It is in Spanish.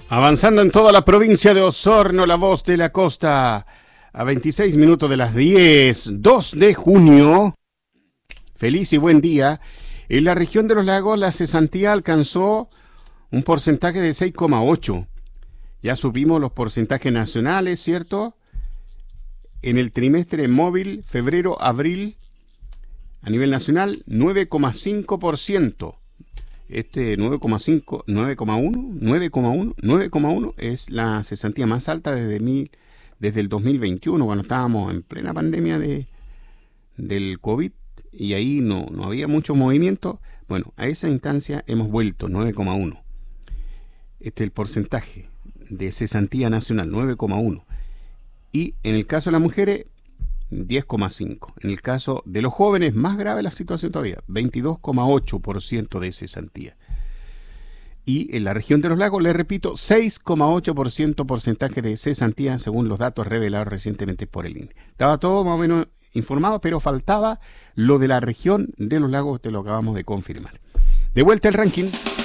Avanzando en toda la provincia de Osorno, la voz de la costa, a 26 minutos de las 10, 2 de junio. Feliz y buen día. En la región de los lagos, la cesantía alcanzó un porcentaje de 6,8. Ya subimos los porcentajes nacionales, ¿cierto? En el trimestre móvil, febrero-abril, a nivel nacional, 9,5%. Este 9,1 es la cesantía más alta desde el 2021, cuando estábamos en plena pandemia del COVID, y ahí no había mucho movimiento. Bueno, a esa instancia hemos vuelto, 9,1. Este es el porcentaje de cesantía nacional, 9,1. Y en el caso de las mujeres, 10,5. En el caso de los jóvenes, más grave la situación todavía, 22,8% de cesantía. Y en la región de los lagos, le repito, 6,8% porcentaje de cesantía según los datos revelados recientemente por el INE. Estaba todo más o menos informado, pero faltaba lo de la región de los lagos, te lo acabamos de confirmar. De vuelta al ranking.